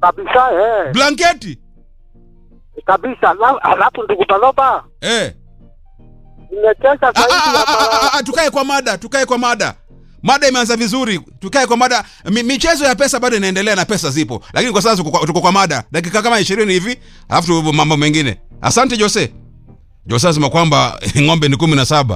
Kabisa Blanketi? kabisa. Alafu ndugu Baloba, nimecheza zaidi. Tukae kwa mada. Mada imeanza vizuri. Tukae kwa mada. Michezo ya pesa bado inaendelea na pesa zipo. Lakini kwa sasa tuko kwa mada. Dakika kama 20 hivi, alafu mambo mengine. Asante Jose. Jose anasema kwamba ng'ombe ni 17.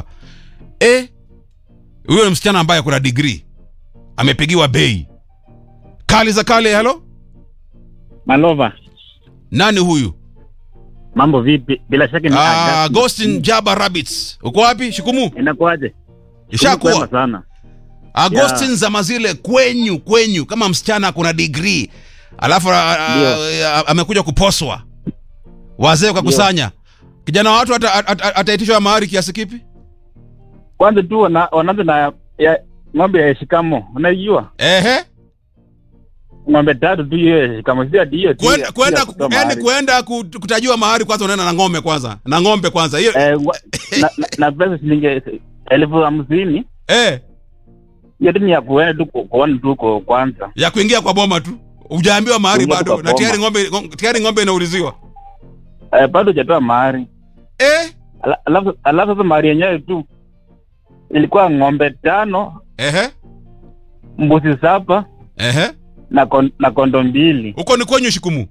Huyo ni msichana ambaye kuna degree. Amepigiwa bei. Kali za kale, hello? Malova. Nani huyu? Mambo vipi? Bila shaka ni Agustin Jaba Rabbits. Uko wapi? Shikumu? Inakuaje? Ishakuwa sana. Agustin Zamazile kwenyu kama msichana kuna degree. Alafu amekuja kuposwa. Wazee wakakusanya. Kijana wa watu ataitishwa mahari kiasi kipi? Kwanza tu wanaanza na ng'ombe ya shikamo. Unajua? Ng'ombe 3 tu hiyo shikamo hiyo. Kwenda kutajua mahari kwanza unaenda na ng'ombe kwanza. Na ng'ombe kwanza. Hiyo na pesa shilingi 50,000. Hiyo ni ya kuenda tu kuona tu kwanza. Ya kuingia kwa boma tu. Hujaambiwa mahari bado na tayari ng'ombe inauliziwa. Bado hujatoa mahari. Alafu sasa mahari yenyewe tu ilikuwa ng'ombe 5. Mbuzi 7. Na kondo 2. Uko ni kwenye Shikumu?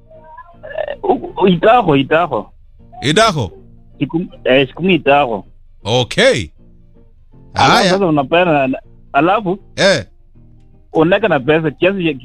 Itaho. Idaho? Shikumu Itaho. Okay. Haya. Sasa unapenda alafu unaweka na pesa kiasi